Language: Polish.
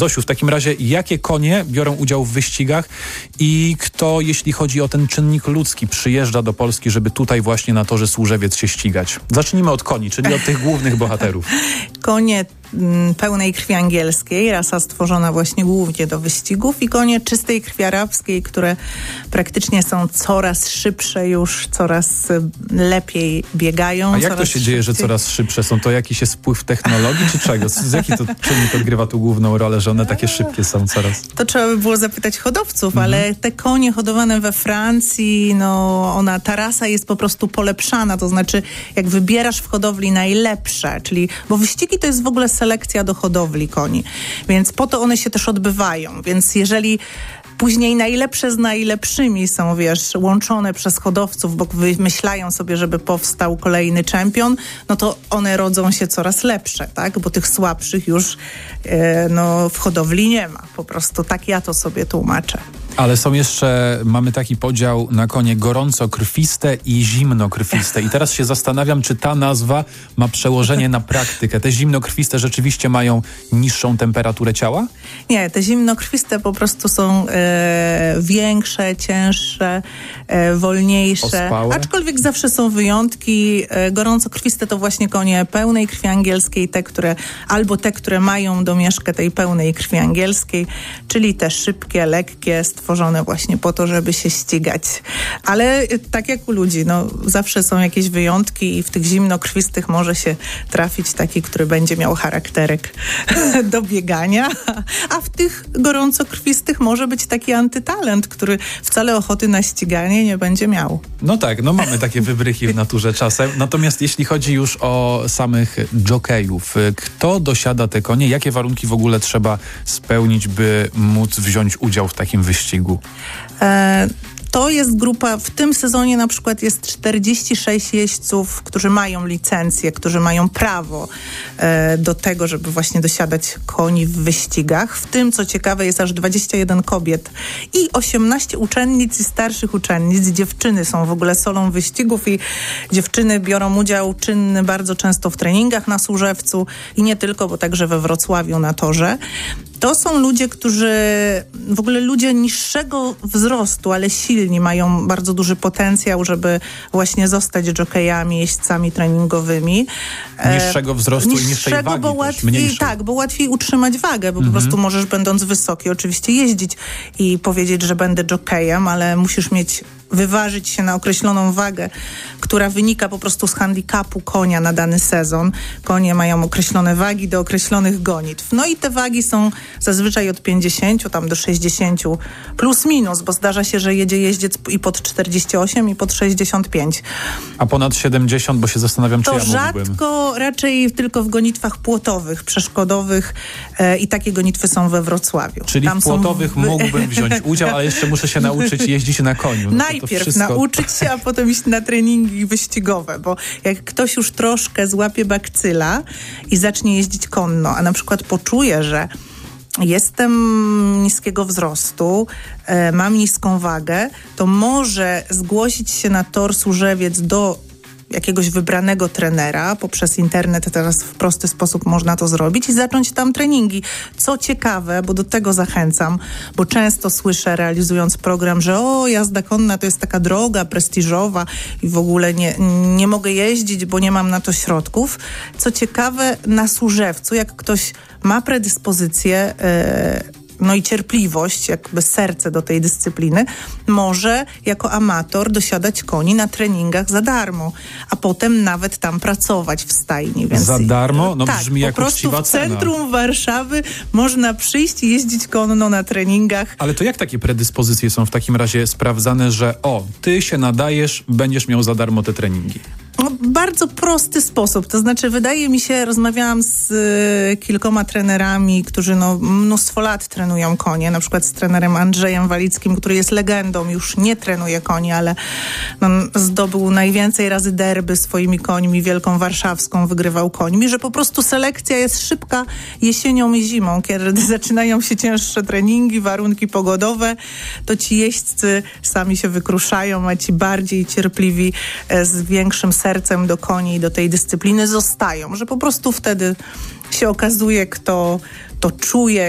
Zosiu, w takim razie jakie konie biorą udział w wyścigach i kto, jeśli chodzi o ten czynnik ludzki, przyjeżdża do Polski, żeby tutaj właśnie na torze Służewiec się ścigać? Zacznijmy od koni, czyli od tych głównych bohaterów. Konie pełnej krwi angielskiej, rasa stworzona właśnie głównie do wyścigów, i konie czystej krwi arabskiej, które praktycznie są coraz szybsze już, coraz lepiej biegają. A jak to się dzieje, że coraz szybsze są? To jakiś jest wpływ technologii czy czego? Jaki to czynnik odgrywa tu główną rolę, że one takie szybkie są coraz? To trzeba by było zapytać hodowców, ale te konie hodowane we Francji, ta rasa jest po prostu polepszana, to znaczy jak wybierasz w hodowli najlepsze, czyli, bo wyścigi to jest w ogóle selekcja do hodowli koni, więc po to one się też odbywają, więc jeżeli później najlepsze z najlepszymi są, łączone przez hodowców, bo wymyślają sobie, żeby powstał kolejny czempion, no to one rodzą się coraz lepsze, tak? Bo tych słabszych już w hodowli nie ma. Po prostu tak ja to sobie tłumaczę. Ale mamy taki podział na konie gorącokrwiste i zimnokrwiste. I teraz się zastanawiam, czy ta nazwa ma przełożenie na praktykę. Te zimnokrwiste rzeczywiście mają niższą temperaturę ciała? Nie, te zimnokrwiste po prostu są większe, cięższe, wolniejsze. Ospałe? Aczkolwiek zawsze są wyjątki. Gorącokrwiste to właśnie konie pełnej krwi angielskiej, te, które mają domieszkę tej pełnej krwi angielskiej, czyli te szybkie, lekkie, stworzone właśnie po to, żeby się ścigać. Ale tak jak u ludzi, zawsze są jakieś wyjątki i w tych zimnokrwistych może się trafić taki, który będzie miał charakterek do biegania, a w tych gorącokrwistych może być taki antytalent, który wcale ochoty na ściganie nie będzie miał. No tak, mamy takie wybryki w naturze czasem. Natomiast jeśli chodzi już o samych dżokejów, kto dosiada te konie? Jakie warunki w ogóle trzeba spełnić, by móc wziąć udział w takim wyścigu? To jest grupa, w tym sezonie na przykład jest 46 jeźdźców, którzy mają licencję, którzy mają prawo do tego, żeby właśnie dosiadać koni w wyścigach. W tym, co ciekawe, jest aż 21 kobiet i 18 uczennic i starszych uczennic. Dziewczyny są w ogóle solą wyścigów i dziewczyny biorą udział czynny bardzo często w treningach na Służewcu i nie tylko, bo także we Wrocławiu na torze. To są ludzie, w ogóle ludzie niższego wzrostu, ale silni, mają bardzo duży potencjał, żeby właśnie zostać dżokejami, jeźdźcami treningowymi. Niższego wzrostu i niższej wagi bo łatwiej, bo łatwiej utrzymać wagę, bo po prostu możesz, będąc wysoki, oczywiście jeździć i powiedzieć, że będę dżokejem, ale musisz wyważyć się na określoną wagę, która wynika po prostu z handicapu konia na dany sezon. Konie mają określone wagi do określonych gonitw. No i te wagi są zazwyczaj od 50 tam do 60 plus minus, bo zdarza się, że jedzie jeździec i pod 48 i pod 65. A ponad 70, bo się zastanawiam, czy ja mógłbym. To rzadko, raczej tylko w gonitwach płotowych, przeszkodowych i takie gonitwy są we Wrocławiu. Czyli tam w płotowych mógłbym wziąć udział, ale jeszcze muszę się nauczyć jeździć na koniu. Najpierw nauczyć się, a potem iść na treningi wyścigowe, bo jak ktoś już troszkę złapie bakcyla i zacznie jeździć konno, a na przykład poczuje, że jestem niskiego wzrostu, mam niską wagę, to może zgłosić się na tor Służewiec do jakiegoś wybranego trenera. Poprzez internet teraz w prosty sposób można to zrobić i zacząć tam treningi. Co ciekawe, bo do tego zachęcam, bo często słyszę, realizując program, że jazda konna to jest taka droga, prestiżowa i w ogóle nie mogę jeździć, bo nie mam na to środków. Co ciekawe, na Służewcu, jak ktoś ma predyspozycję i cierpliwość, jakby serce do tej dyscypliny, może jako amator dosiadać koni na treningach za darmo, a potem nawet tam pracować w stajni. Więc za darmo? Tak, brzmi jak uczciwa cena. W centrum Warszawy można przyjść i jeździć konno na treningach. Ale to jak takie predyspozycje są w takim razie sprawdzane, że ty się nadajesz, będziesz miał za darmo te treningi? Bardzo prosty sposób, to znaczy wydaje mi się, rozmawiałam z kilkoma trenerami, którzy mnóstwo lat trenują konie, na przykład z trenerem Andrzejem Walickim, który jest legendą, już nie trenuje koni, ale zdobył najwięcej razy derby swoimi końmi, Wielką Warszawską wygrywał końmi, że po prostu selekcja jest szybka jesienią i zimą, kiedy zaczynają się cięższe treningi, warunki pogodowe, to ci jeźdźcy sami się wykruszają, a ci bardziej cierpliwi z większym sercem do koni i do tej dyscypliny zostają, że po prostu wtedy się okazuje, kto to czuje,